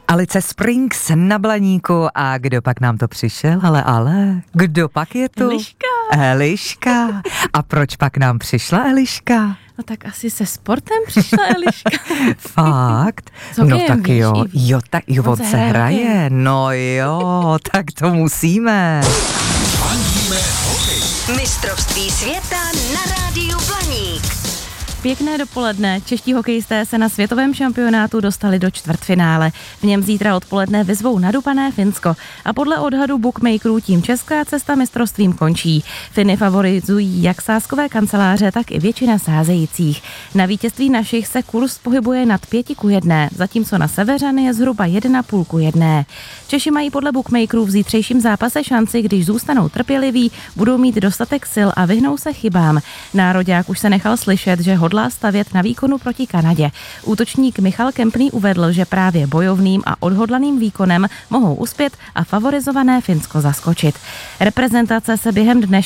Alice Springs na Blaníku a kdo pak nám to přišel? Ale, kdo pak je tu? Eliška. A proč pak nám přišla Eliška? No tak asi se sportem přišla Eliška. Fakt? No tak jo, on se hraje. No jo, tak to musíme. Mistrovství světa na rádiu Blaník. Pěkné dopoledne. Čeští hokejisté se na světovém šampionátu dostali do čtvrtfinále. V něm zítra odpoledne vyzvou nadupané Finsko. A podle odhadu bookmakerů tím česká cesta mistrovstvím končí. Finy favorizují jak sázkové kanceláře, tak i většina sázejících. Na vítězství našich se kurz pohybuje nad 5:1, zatímco na Severany je zhruba 1,5:1. Češi mají podle bookmakerů v zítřejším zápase šanci, když zůstanou trpěliví, budou mít dostatek sil a vyhnou se chybám. Nároďák už se nechal slyšet, že hodlá stavět na výkonu proti Kanadě. Útočník Michal Kempný uvedl, že právě bojovným a odhodlaným výkonem mohou uspět a favorizované Finsko zaskočit. Reprezentace se během dne